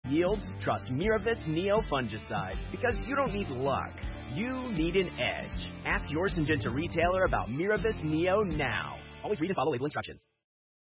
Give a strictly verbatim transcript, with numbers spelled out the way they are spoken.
yields? Trust Miravis Neo Fungicide, because you don't need luck. You need an edge. Ask your Syngenta retailer about Miravis Neo now. Always read and follow label instructions.